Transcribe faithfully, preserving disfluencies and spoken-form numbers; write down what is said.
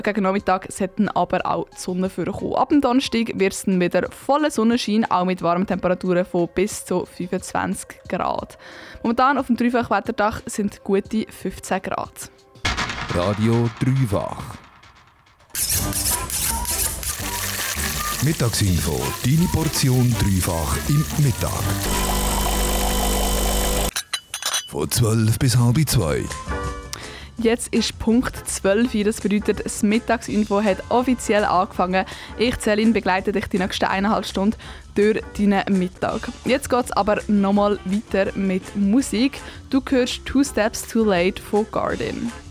Gegen Nachmittag sollte aber auch die Sonne vorkommen. Ab dem Donnerstag wird es dann wieder voller Sonnenschein, auch mit warmen Temperaturen von bis zu fünfundzwanzig Grad. Momentan auf dem Dreifach-Wetterdach sind gute fünfzehn Grad. Radio Dreifach. Mittagsinfo, deine Portion Dreifach im Mittag. Von zwölf bis halb zwei. Jetzt ist Punkt zwölf. Das bedeutet, das Mittagsinfo hat offiziell angefangen. Ich, Celine, begleite dich die nächsten eineinhalb Stunden durch deinen Mittag. Jetzt geht es aber nochmal weiter mit Musik. Du hörst «Two Steps Too Late» von Garden.